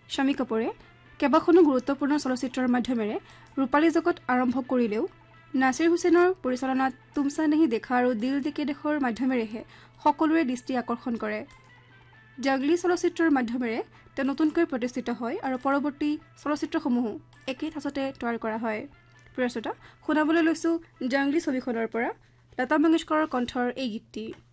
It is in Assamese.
শমী কাপুৰে কেইবাখনো গুৰুত্বপূৰ্ণ চলচ্চিত্ৰৰ মাধ্যমেৰে ৰূপালী জগত আৰম্ভ কৰিলেও নাছিৰ হুছেইনৰ পৰিচালনাত তুমচা নেহি দেখা আৰু দিল দিকে দেখৰ মাধ্যমেৰেহে সকলোৰে দৃষ্টি আকৰ্ষণ কৰে। জংগলী চলচ্চিত্ৰৰ মাধ্যমেৰে তেওঁ নতুনকৈ প্ৰতিষ্ঠিত হয় আৰু পৰৱৰ্তী চলচ্চিত্ৰসমূহো একেই ঠাঁচতে তৈয়াৰ কৰা হয়। প্ৰিয় শ্ৰোতা, শুনাবলৈ লৈছোঁ জংগলী ছবিখনৰ পৰা লতা মংগেশকাৰৰ কণ্ঠৰ এই গীতটি।